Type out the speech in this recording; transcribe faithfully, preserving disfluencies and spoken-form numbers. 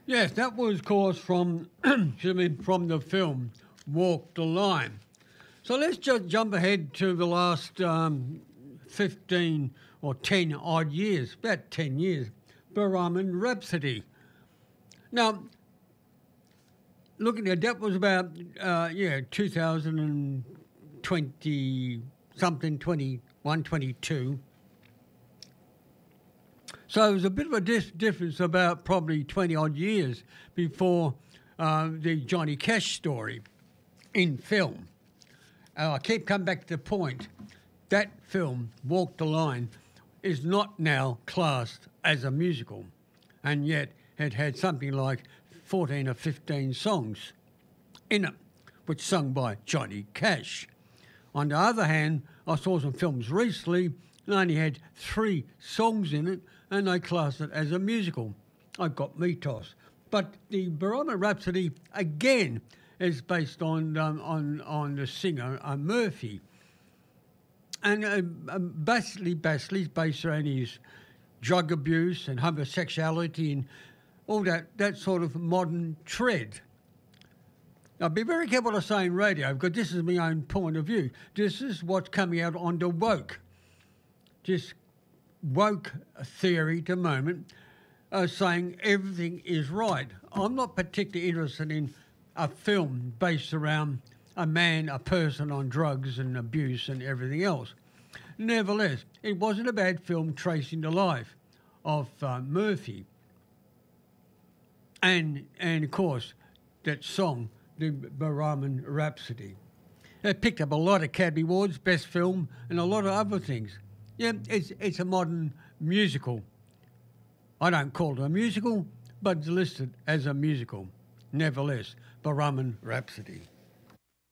Yes, that was, of course, from, excuse me, from the film Walk the Line. So let's just jump ahead to the last um, fifteen or ten odd years, about ten years, Bohemian Rhapsody. Now, looking at that was about, uh, yeah, two thousand twenty something, twenty-one, twenty-two. So it was a bit of a dis- difference about probably twenty odd years before uh, the Johnny Cash story in film. Uh, I keep coming back to the point. That film, Walk the Line, is not now classed as a musical, and yet it had something like fourteen or fifteen songs in it, which sung by Johnny Cash. On the other hand, I saw some films recently and only had three songs in it, and they classed it as a musical. I got Mythos. But the Bohemian Rhapsody, again, is based on um, on on the singer uh, Murphy. And uh, um, basically, basically, it's based around his drug abuse and homosexuality and all that, that sort of modern tread. Now, be very careful what I say in radio, because this is my own point of view. This is what's coming out on the woke. This woke theory at the moment, uh, saying everything is right. I'm not particularly interested in a film based around a man, a person on drugs and abuse and everything else. Nevertheless, it wasn't a bad film tracing the life of uh, Murphy. And, and of course, that song, the Bohemian Rhapsody. It picked up a lot of Academy Awards, Best Film, and a lot of other things. Yeah, it's, it's a modern musical. I don't call it a musical, but it's listed as a musical. Nevertheless, Bohemian Rhapsody.